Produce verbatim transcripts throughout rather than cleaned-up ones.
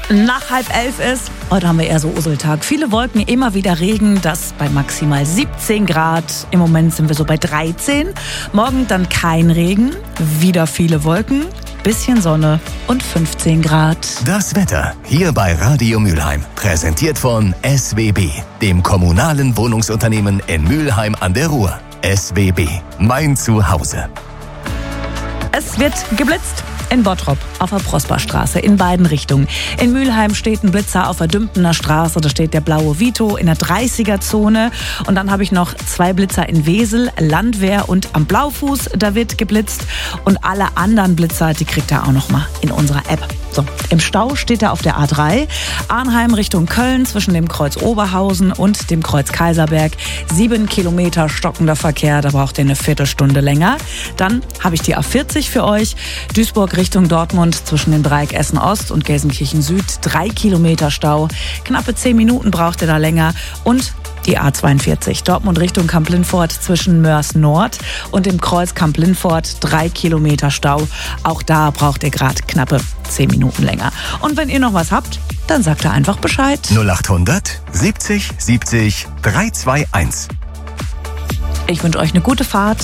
nach halb elf ist. Heute haben wir eher so Useltag. Viele Wolken, immer wieder Regen, das bei maximal siebzehn Grad. Im Moment sind wir so bei dreizehn. Morgen dann kein Regen, wieder viele Wolken, bisschen Sonne und fünfzehn Grad. Das Wetter hier bei Radio Mülheim. Präsentiert von S W B, dem kommunalen Wohnungsunternehmen in Mülheim an der Ruhr. S W B, mein Zuhause. Es wird geblitzt. In Bottrop, auf der Prosperstraße, in beiden Richtungen. In Mülheim steht ein Blitzer auf der Dümpener Straße, da steht der blaue Vito in der dreißiger-Zone. Und dann habe ich noch zwei Blitzer in Wesel, Landwehr und am Blaufuß, da wird geblitzt. Und alle anderen Blitzer, die kriegt ihr auch noch mal in unserer App. So, im Stau steht er auf der A drei, Arnheim Richtung Köln zwischen dem Kreuz Oberhausen und dem Kreuz Kaiserberg. Sieben Kilometer stockender Verkehr, da braucht ihr eine Viertelstunde länger. Dann habe ich die A vierzig für euch, Duisburg Richtung Dortmund zwischen dem Dreieck Essen Ost und Gelsenkirchen Süd. Drei Kilometer Stau, knappe zehn Minuten braucht ihr da länger. Und die A zweiundvierzig, Dortmund Richtung Kamp-Lindfort zwischen Mörs Nord und dem Kreuz Kamp-Lindfort. Drei Kilometer Stau, auch da braucht ihr gerade knappe zehn Minuten länger. Und wenn ihr noch was habt, dann sagt ihr einfach Bescheid. null achthundert siebzig siebzig dreihunderteinundzwanzig. Ich wünsche euch eine gute Fahrt.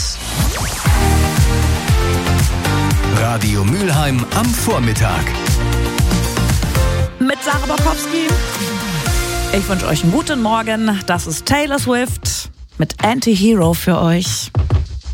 Radio Mülheim am Vormittag. Mit Sarah Bokowski. Ich wünsche euch einen guten Morgen. Das ist Taylor Swift mit Anti-Hero für euch.